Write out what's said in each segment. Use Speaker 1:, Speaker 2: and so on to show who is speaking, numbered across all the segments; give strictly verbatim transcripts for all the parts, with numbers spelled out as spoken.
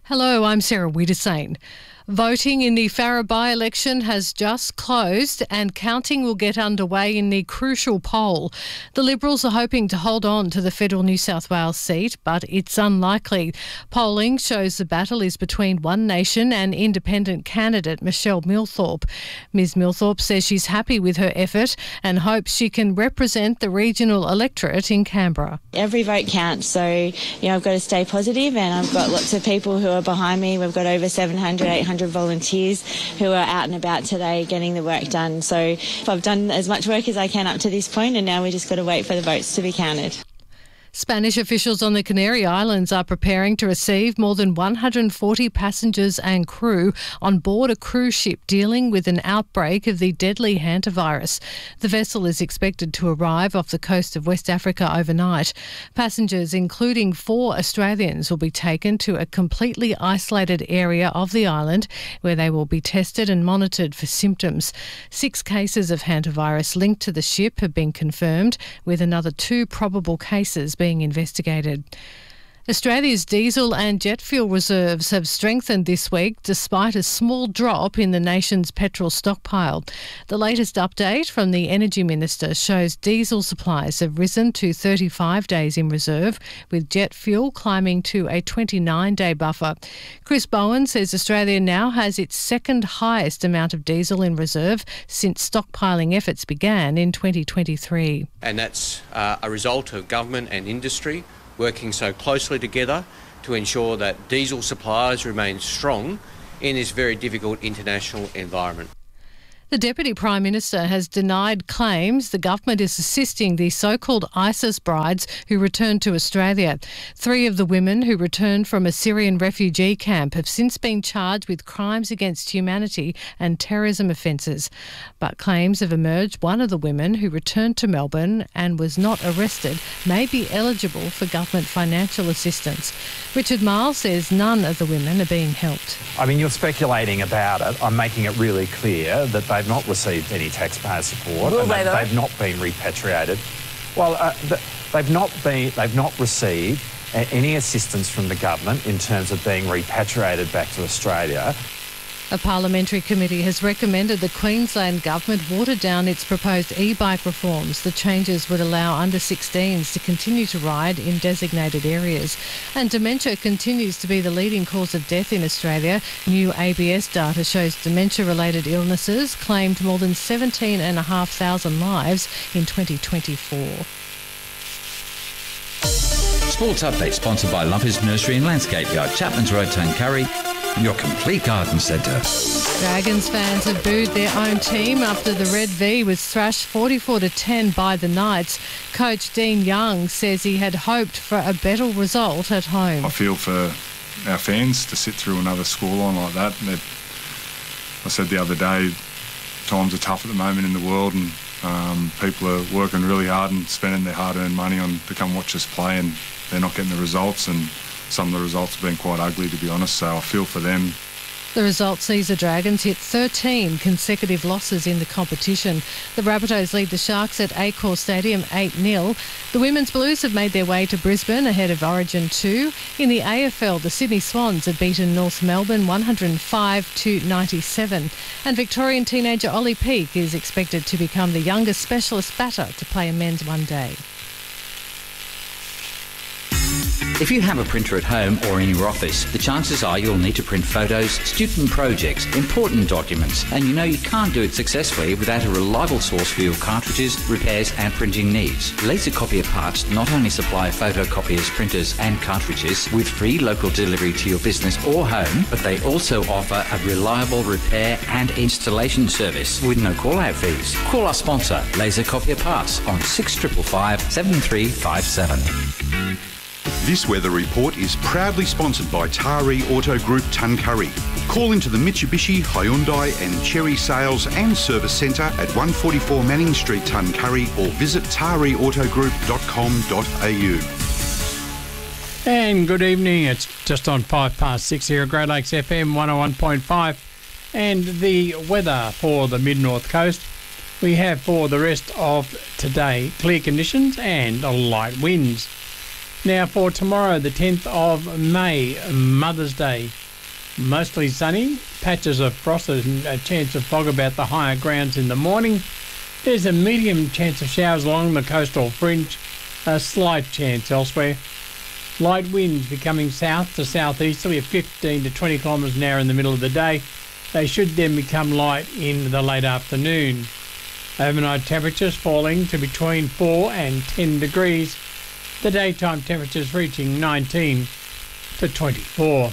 Speaker 1: Hello, I'm Sarah Wiedersane. Voting in the Farrer by-election has just closed and counting will get underway in the crucial poll. The Liberals are hoping to hold on to the federal New South Wales seat, but it's unlikely. Polling shows the battle is between One Nation and independent candidate Michelle Millthorpe. Ms Millthorpe says she's happy with her effort and hopes she can represent the regional electorate in Canberra.
Speaker 2: Every vote counts, so you know, I've got to stay positive, and I've got lots of people who are behind me. We've got over seven hundred, eight hundred volunteers who are out and about today getting the work done. So I've done as much work as I can up to this point, and now we just got to wait for the votes to be counted.
Speaker 1: Spanish officials on the Canary Islands are preparing to receive more than one hundred forty passengers and crew on board a cruise ship dealing with an outbreak of the deadly hantavirus. The vessel is expected to arrive off the coast of West Africa overnight. Passengers, including four Australians, will be taken to a completely isolated area of the island where they will be tested and monitored for symptoms. Six cases of hantavirus linked to the ship have been confirmed, with another two probable cases being investigated. Australia's diesel and jet fuel reserves have strengthened this week despite a small drop in the nation's petrol stockpile. The latest update from the Energy Minister shows diesel supplies have risen to thirty-five days in reserve, with jet fuel climbing to a twenty-nine day buffer. Chris Bowen says Australia now has its second highest amount of diesel in reserve since stockpiling efforts began in twenty twenty-three.
Speaker 3: And that's uh, a result of government and industry working so closely together to ensure that diesel supplies remain strong in this very difficult international environment.
Speaker 1: The Deputy Prime Minister has denied claims the government is assisting the so-called ISIS brides who returned to Australia. Three of the women who returned from a Syrian refugee camp have since been charged with crimes against humanity and terrorism offences. But claims have emerged one of the women who returned to Melbourne and was not arrested may be eligible for government financial assistance. Richard Miles says none of the women are being helped.
Speaker 4: I mean, you're speculating about it. I'm making it really clear that they They've not received any taxpayer support.
Speaker 5: Will
Speaker 4: and
Speaker 5: they,
Speaker 4: they, they've not been repatriated. Well, uh, they've not been. They've not received any assistance from the government in terms of being repatriated back to Australia.
Speaker 1: A parliamentary committee has recommended the Queensland government water down its proposed e-bike reforms. The changes would allow under sixteens to continue to ride in designated areas. And dementia continues to be the leading cause of death in Australia. New A B S data shows dementia-related illnesses claimed more than seventeen thousand five hundred lives in twenty twenty-four.
Speaker 6: Sports Update sponsored by Lumpers Nursery and Landscape Yard, Chapman's Road, Tuncurry, your complete garden centre.
Speaker 1: Dragons fans have booed their own team after the Red V was thrashed forty-four to ten by the Knights. Coach Dean Young says he had hoped for a better result at home.
Speaker 7: I feel for our fans to sit through another scoreline like that. They're, I said the other day, times are tough at the moment in the world, and um, people are working really hard and spending their hard-earned money on to come watch us play, and they're not getting the results, and some of the results have been quite ugly, to be honest, so I feel for them.
Speaker 1: The result sees the Dragons hit thirteen consecutive losses in the competition. The Rabbitohs lead the Sharks at Accor Stadium eight nil. The Women's Blues have made their way to Brisbane ahead of Origin two. In the A F L, the Sydney Swans have beaten North Melbourne one hundred five to ninety-seven. And Victorian teenager Ollie Peake is expected to become the youngest specialist batter to play a men's one day.
Speaker 6: If you have a printer at home or in your office, the chances are you'll need to print photos, student projects, important documents, and you know you can't do it successfully without a reliable source for your cartridges, repairs and printing needs. Laser Copier Parts not only supply photocopiers, printers and cartridges with free local delivery to your business or home, but they also offer a reliable repair and installation service with no call-out fees. Call our sponsor, Laser Copier Parts, on six five five, seven three five seven.
Speaker 8: This weather report is proudly sponsored by Taree Auto Group Tuncurry. Call into the Mitsubishi, Hyundai and Chery Sales and Service Centre at one forty-four Manning Street, Tuncurry, or visit taree auto group dot com dot a u.
Speaker 9: And good evening. It's just on five past six here at Great Lakes F M one oh one point five. And the weather for the mid-north coast. We have for the rest of today clear conditions and light winds. Now for tomorrow, the tenth of May, Mother's Day. Mostly sunny, patches of frost and a chance of fog about the higher grounds in the morning. There's a medium chance of showers along the coastal fringe, a slight chance elsewhere. Light winds becoming south to southeasterly at fifteen to twenty kilometres an hour in the middle of the day. They should then become light in the late afternoon. Overnight temperatures falling to between four and ten degrees. The daytime temperatures reaching nineteen to twenty-four.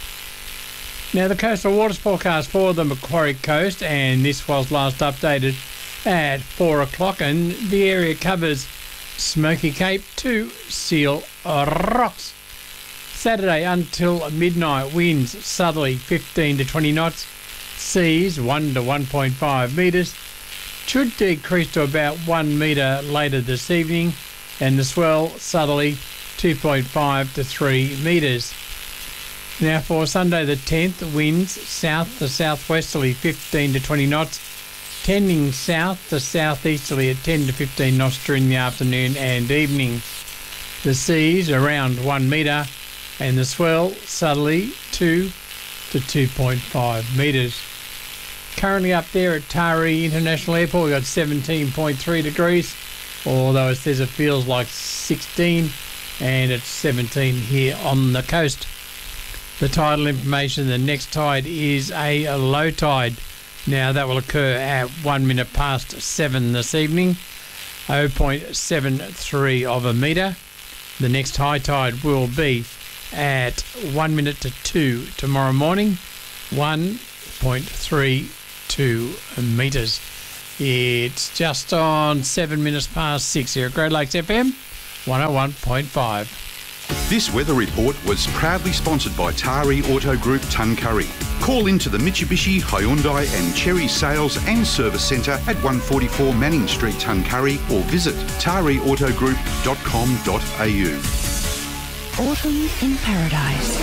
Speaker 9: Now the coastal waters forecast for the Macquarie Coast, and this was last updated at four o'clock, and the area covers Smoky Cape to Seal Rocks. Saturday until midnight, winds southerly fifteen to twenty knots, seas one to one point five metres, should decrease to about one metre later this evening, and the swell southerly two point five to three metres. Now for Sunday the tenth, winds south to southwesterly fifteen to twenty knots, tending south to southeasterly at ten to fifteen knots during the afternoon and evening. The seas around one metre, and the swell southerly two to two point five metres. Currently up there at Taree International Airport, we've got seventeen point three degrees, although it says it feels like sixteen, and it's seventeen here on the coast. The tidal information, the next tide is a low tide. Now that will occur at one minute past seven this evening, zero point seven three of a metre. The next high tide will be at one minute to two tomorrow morning, one point three two metres. It's just on seven minutes past six here at Great Lakes F M one oh one point five.
Speaker 8: This weather report was proudly sponsored by Taree Auto Group Tuncurry. Call into the Mitsubishi, Hyundai and Cherry Sales and Service Centre at one forty-four Manning Street, Tuncurry, or visit taree auto group dot com dot a u.
Speaker 5: Autumn in Paradise.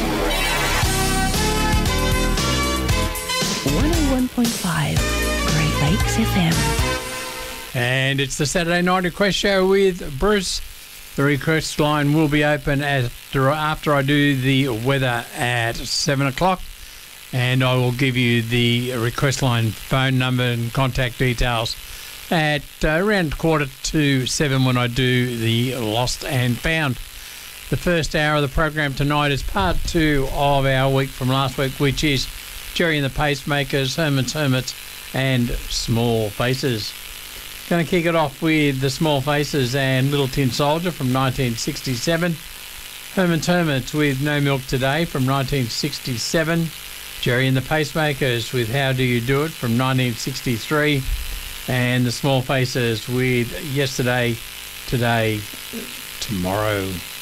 Speaker 5: one oh one point five Great Lakes F M.
Speaker 9: And it's the Saturday Night Request Show with Bruce. The request line will be open after, after I do the weather at seven o'clock, and I will give you the request line phone number and contact details at uh, around quarter to seven when I do the Lost and Found. The first hour of the program tonight is part two of our week from last week, which is Jerry and the Pacemakers, Herman's Hermits and Small Faces. Going to kick it off with the Small Faces and Little Tin Soldier from nineteen sixty-seven. Herman's Hermits with No Milk Today from nineteen sixty-seven. Jerry and the Pacemakers with How Do You Do It from nineteen sixty-three. And the Small Faces with Yesterday, Today, Tomorrow.